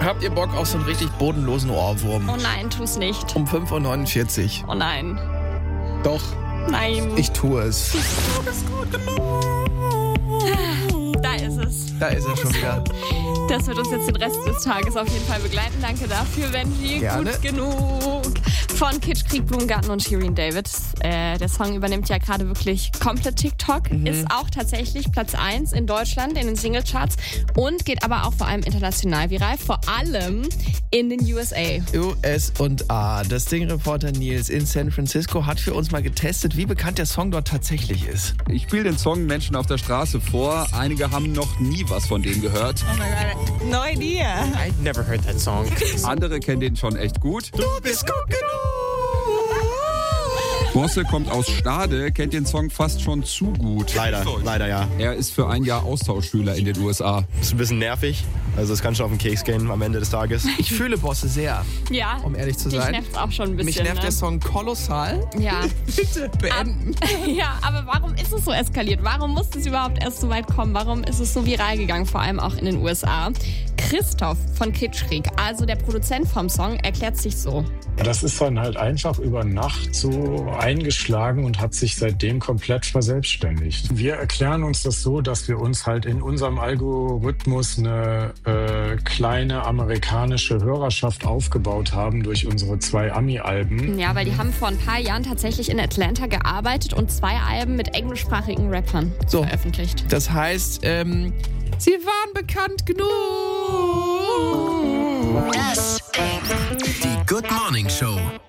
Habt ihr Bock auf so einen richtig bodenlosen Ohrwurm? Oh nein, tu's nicht. Um 5.49 Uhr. Oh nein. Doch, Nein. ich tue es. Da ist es. Da ist er schon wieder. Das wird uns jetzt den Rest des Tages auf jeden Fall begleiten. Danke dafür, Benji. Gerne. Gut genug. Von Kitschkrieg, Blumengarten und Shirin David. Der Song übernimmt ja gerade wirklich komplett TikTok. Ist auch tatsächlich Platz 1 in Deutschland in den Singlecharts und geht aber auch vor allem international viral. Vor allem in den USA. USA. Das Ding-Reporter Nils in San Francisco hat für uns mal getestet, wie bekannt der Song dort tatsächlich ist. Ich spiele den Song Menschen auf der Straße vor. Einige haben noch nie was von dem gehört. Oh my god, no idea. I'd never heard that song. Andere kennen den schon echt gut. Du bist gut genug! Bosse kommt aus Stade, kennt den Song fast schon zu gut. Leider ja. Er ist für ein Jahr Austauschschüler in den USA. Ist ein bisschen nervig. Also es kann schon auf den Keks gehen am Ende des Tages. Ich fühle Bosse sehr, Ja. um ehrlich zu Dich sein. nervt's auch schon ein bisschen. Mich nervt ne? der Song kolossal. Ja. Bitte beenden. Ja, aber warum ist es so eskaliert? Warum musste es überhaupt erst so weit kommen? Warum ist es so viral gegangen, vor allem auch in den USA? Christoph von Kitschkrieg, also der Produzent vom Song, erklärt sich so. Das ist dann halt einfach über Nacht so eingeschlagen und hat sich seitdem komplett verselbstständigt. Wir erklären uns das so, dass wir uns halt in unserem Algorithmus eine kleine amerikanische Hörerschaft aufgebaut haben durch unsere 2 Ami-Alben. Ja, weil die haben vor ein paar Jahren tatsächlich in Atlanta gearbeitet und 2 Alben mit englischsprachigen Rappern veröffentlicht. Das heißt, sie waren bekannt genug. Die Good Morning Show.